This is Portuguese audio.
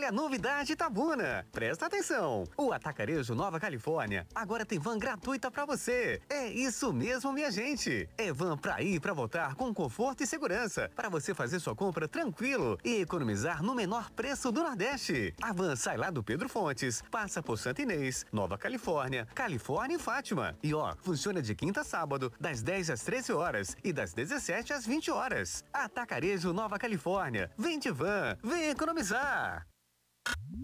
É novidade Itabuna. Presta atenção. O Atacarejo Nova Califórnia agora tem van gratuita pra você. É isso mesmo, minha gente. É van pra ir e pra voltar com conforto e segurança, para você fazer sua compra tranquilo e economizar no menor preço do Nordeste. A van sai lá do Pedro Fontes, passa por Santa Inês, Nova Califórnia, Califórnia e Fátima. E funciona de quinta a sábado, das 10 às 13 horas e das 17 às 20 horas. Atacarejo Nova Califórnia. Vem de van, vem economizar.